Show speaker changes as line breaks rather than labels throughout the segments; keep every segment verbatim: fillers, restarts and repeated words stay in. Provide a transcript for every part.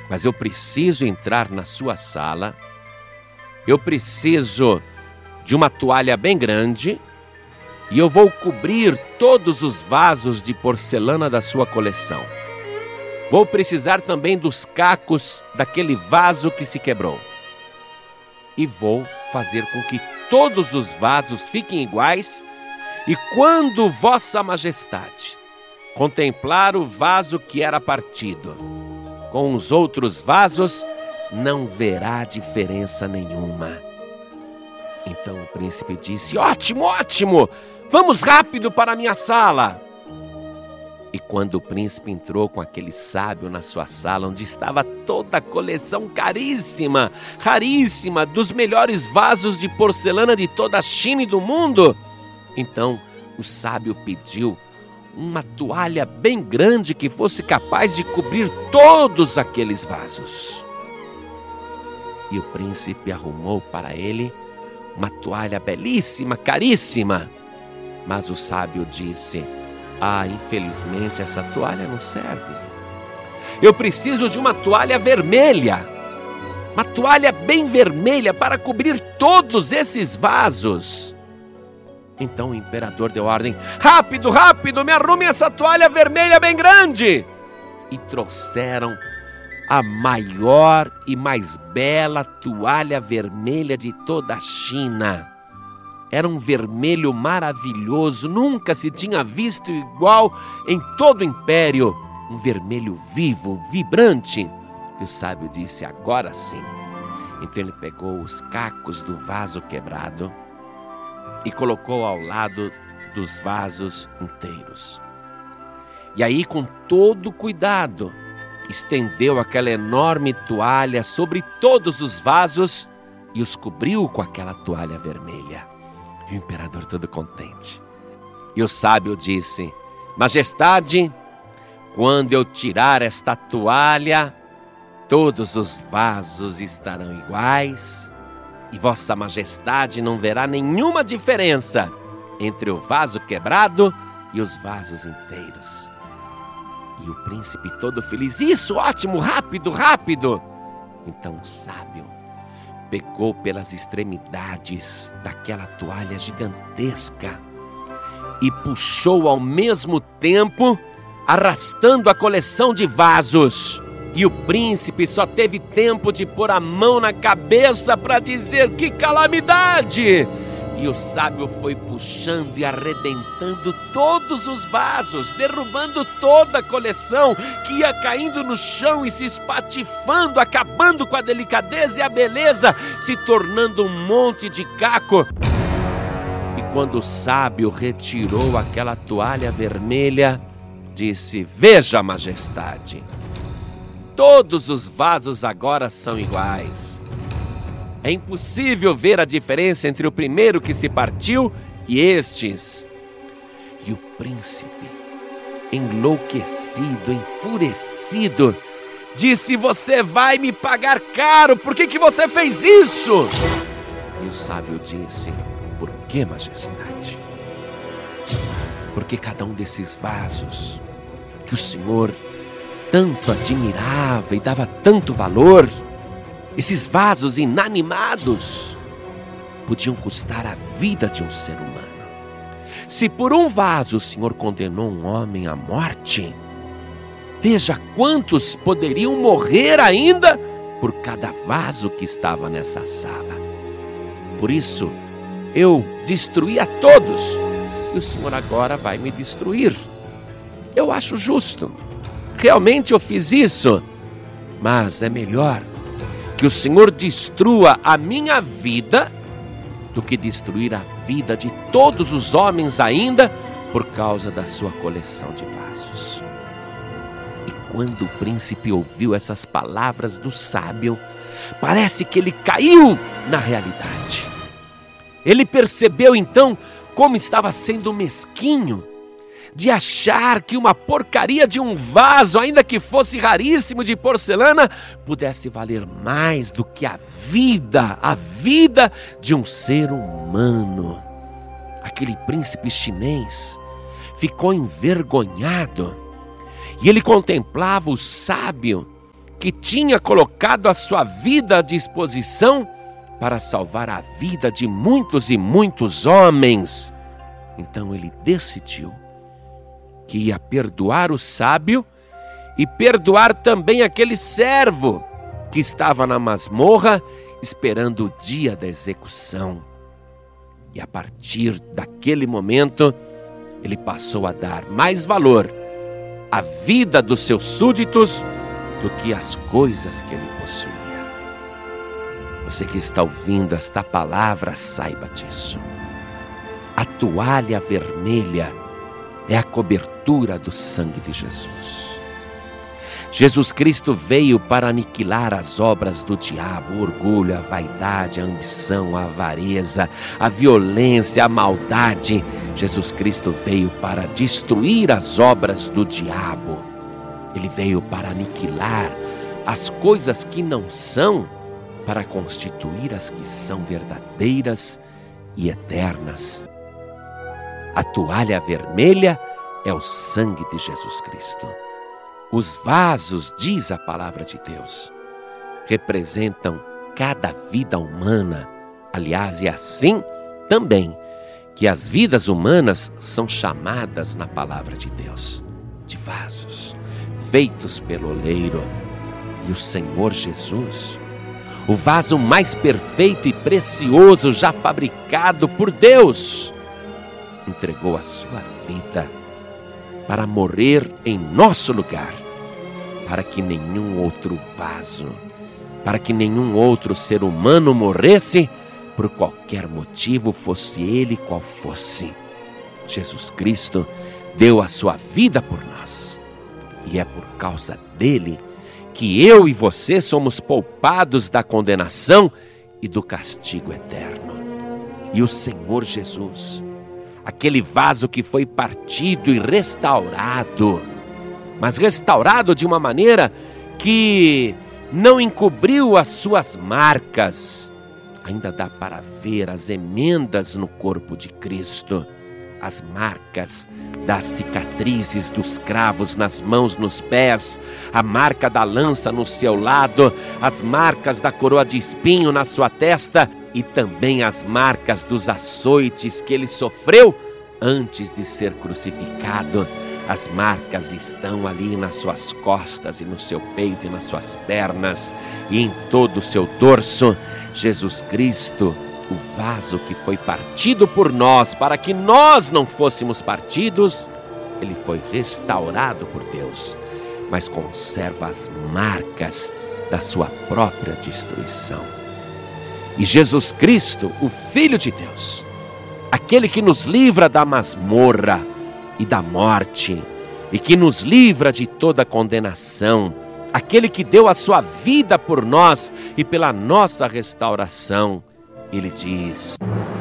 mas eu preciso entrar na sua sala, eu preciso de uma toalha bem grande e eu vou cobrir todos os vasos de porcelana da sua coleção. Vou precisar também dos cacos daquele vaso que se quebrou. E vou fazer com que todos os vasos fiquem iguais, e quando Vossa Majestade contemplar o vaso que era partido com os outros vasos, não verá diferença nenhuma. Então o príncipe disse: ótimo, ótimo, vamos rápido para a minha sala. E quando o príncipe entrou com aquele sábio na sua sala, onde estava toda a coleção caríssima, raríssima, dos melhores vasos de porcelana de toda a China e do mundo, então o sábio pediu uma toalha bem grande que fosse capaz de cobrir todos aqueles vasos. E o príncipe arrumou para ele uma toalha belíssima, caríssima. Mas o sábio disse: ah, infelizmente essa toalha não serve. Eu preciso de uma toalha vermelha, uma toalha bem vermelha para cobrir todos esses vasos. Então o imperador deu ordem: rápido, rápido, me arrume essa toalha vermelha bem grande. E trouxeram a maior e mais bela toalha vermelha de toda a China. Era um vermelho maravilhoso, nunca se tinha visto igual em todo o império. Um vermelho vivo, vibrante. E o sábio disse: agora sim. Então ele pegou os cacos do vaso quebrado e colocou ao lado dos vasos inteiros. E aí, com todo cuidado, estendeu aquela enorme toalha sobre todos os vasos e os cobriu com aquela toalha vermelha. E o imperador todo contente. E o sábio disse: Majestade, quando eu tirar esta toalha, todos os vasos estarão iguais e Vossa Majestade não verá nenhuma diferença entre o vaso quebrado e os vasos inteiros. E o príncipe todo feliz: isso, ótimo, rápido, rápido. Então o sábio pegou pelas extremidades daquela toalha gigantesca e puxou ao mesmo tempo, arrastando a coleção de vasos. E o príncipe só teve tempo de pôr a mão na cabeça para dizer: que calamidade! E o sábio foi puxando e arrebentando todos os vasos, derrubando toda a coleção, que ia caindo no chão e se espatifando, acabando com a delicadeza e a beleza, se tornando um monte de caco. E quando o sábio retirou aquela toalha vermelha, disse: veja, Majestade, todos os vasos agora são iguais. É impossível ver a diferença entre o primeiro que se partiu e estes. E o príncipe, enlouquecido, enfurecido, disse: você vai me pagar caro, por que que você fez isso? E o sábio disse: por que, Majestade? Porque cada um desses vasos que o senhor tanto admirava e dava tanto valor, esses vasos inanimados, podiam custar a vida de um ser humano. Se por um vaso o senhor condenou um homem à morte, veja quantos poderiam morrer ainda por cada vaso que estava nessa sala. Por isso, eu destruí a todos, e o senhor agora vai me destruir. Eu acho justo. Realmente eu fiz isso, mas é melhor que o senhor destrua a minha vida do que destruir a vida de todos os homens ainda por causa da sua coleção de vasos. E quando o príncipe ouviu essas palavras do sábio, parece que ele caiu na realidade. Ele percebeu então como estava sendo mesquinho de achar que uma porcaria de um vaso, ainda que fosse raríssimo de porcelana, pudesse valer mais do que a vida, a vida de um ser humano. Aquele príncipe chinês ficou envergonhado e ele contemplava o sábio que tinha colocado a sua vida à disposição para salvar a vida de muitos e muitos homens. Então ele decidiu que ia perdoar o sábio e perdoar também aquele servo que estava na masmorra esperando o dia da execução. E a partir daquele momento, ele passou a dar mais valor à vida dos seus súditos do que às coisas que ele possuía. Você que está ouvindo esta palavra, saiba disso. A toalha vermelha é a cobertura do sangue de Jesus. Jesus Cristo veio para aniquilar as obras do diabo, o orgulho, a vaidade, a ambição, a avareza, a violência, a maldade. Jesus Cristo veio para destruir as obras do diabo. Ele veio para aniquilar as coisas que não são, para constituir as que são verdadeiras e eternas. A toalha vermelha é o sangue de Jesus Cristo. Os vasos, diz a palavra de Deus, representam cada vida humana. Aliás, é assim também que as vidas humanas são chamadas na palavra de Deus, de vasos, feitos pelo oleiro. E o Senhor Jesus, o vaso mais perfeito e precioso já fabricado por Deus, entregou a sua vida para morrer em nosso lugar, para que nenhum outro vaso, para que nenhum outro ser humano morresse por qualquer motivo, fosse ele qual fosse. Jesus Cristo deu a sua vida por nós, e é por causa dele que eu e você somos poupados da condenação e do castigo eterno. E o Senhor Jesus, aquele vaso que foi partido e restaurado, mas restaurado de uma maneira que não encobriu as suas marcas. Ainda dá para ver as emendas no corpo de Cristo, as marcas das cicatrizes dos cravos nas mãos, nos pés, a marca da lança no seu lado, as marcas da coroa de espinho na sua testa e também as marcas dos açoites que ele sofreu antes de ser crucificado. As marcas estão ali nas suas costas e no seu peito e nas suas pernas e em todo o seu dorso. Jesus Cristo, o vaso que foi partido por nós para que nós não fôssemos partidos, ele foi restaurado por Deus, mas conserva as marcas da sua própria destruição. E Jesus Cristo, o Filho de Deus, aquele que nos livra da masmorra e da morte, e que nos livra de toda condenação, aquele que deu a sua vida por nós e pela nossa restauração, ele diz: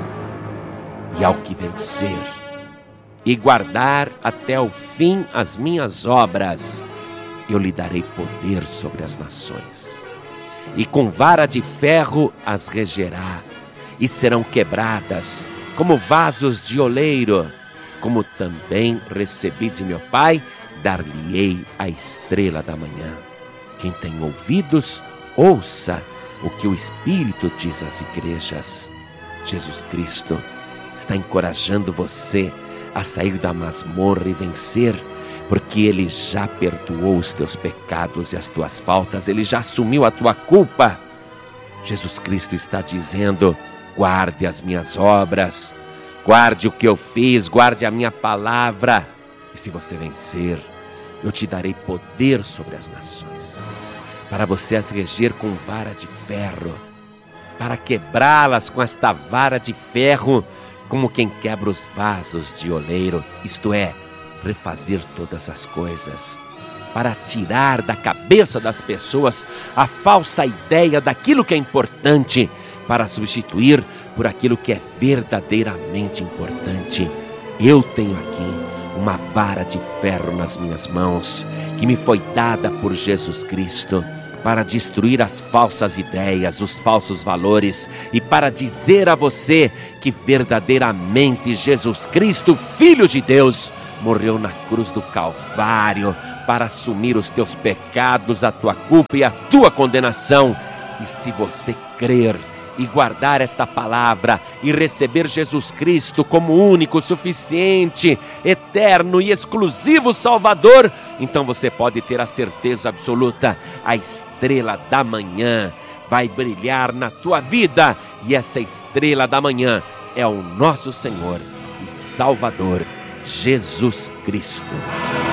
e ao que vencer e guardar até o fim as minhas obras, eu lhe darei poder sobre as nações, e com vara de ferro as regerá, e serão quebradas como vasos de oleiro. Como também recebi de meu Pai, dar-lhe-ei a estrela da manhã. Quem tem ouvidos, ouça o que o Espírito diz às igrejas. Jesus Cristo está encorajando você a sair da masmorra e vencer, porque Ele já perdoou os teus pecados e as tuas faltas, Ele já assumiu a tua culpa. Jesus Cristo está dizendo: guarde as minhas obras, guarde o que eu fiz, guarde a minha palavra, e se você vencer, eu te darei poder sobre as nações, para você as reger com vara de ferro, para quebrá-las com esta vara de ferro, como quem quebra os vasos de oleiro, isto é, refazer todas as coisas, para tirar da cabeça das pessoas a falsa ideia daquilo que é importante, para substituir por aquilo que é verdadeiramente importante. Eu tenho aqui uma vara de ferro nas minhas mãos, que me foi dada por Jesus Cristo, para destruir as falsas ideias, os falsos valores, e para dizer a você que verdadeiramente Jesus Cristo, Filho de Deus, morreu na cruz do Calvário para assumir os teus pecados, a tua culpa e a tua condenação. E se você crer e guardar esta palavra e receber Jesus Cristo como único, suficiente, eterno e exclusivo Salvador, então você pode ter a certeza absoluta: a estrela da manhã vai brilhar na tua vida, e essa estrela da manhã é o nosso Senhor e Salvador, Jesus Cristo.